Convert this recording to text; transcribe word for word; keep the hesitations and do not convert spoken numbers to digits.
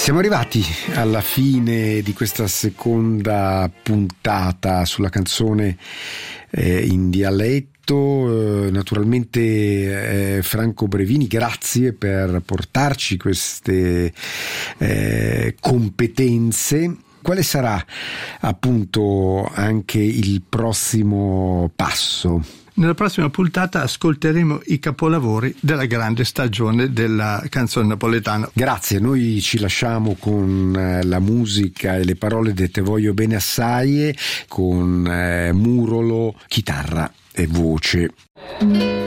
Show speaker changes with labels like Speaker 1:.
Speaker 1: Siamo arrivati alla fine di questa seconda puntata sulla canzone eh, in dialetto. Eh, naturalmente eh, Franco Brevini, grazie per portarci queste eh, competenze. Quale sarà appunto anche il prossimo passo?
Speaker 2: Nella prossima puntata ascolteremo i capolavori della grande stagione della canzone napoletana.
Speaker 1: Grazie, noi ci lasciamo con la musica e le parole di Te voglio bene assai, con eh, Murolo, chitarra e voce.